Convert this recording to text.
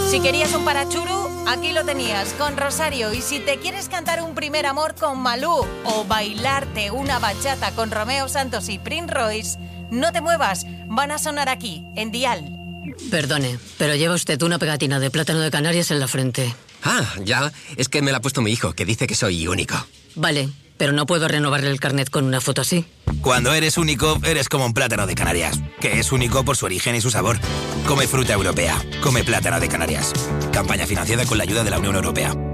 Si querías un parachuru, aquí lo tenías, con Rosario. Y si te quieres cantar un primer amor con Malú o bailarte una bachata con Romeo Santos y Prince Royce, no te muevas, van a sonar aquí, en Dial. Perdone, pero lleva usted una pegatina de plátano de Canarias en la frente. Ah, ya, es que me la ha puesto mi hijo, que dice que soy único. Vale, pero no puedo renovarle el carnet con una foto así. Cuando eres único, eres como un plátano de Canarias, que es único por su origen y su sabor. Come fruta europea, come plátano de Canarias. Campaña financiada con la ayuda de la Unión Europea.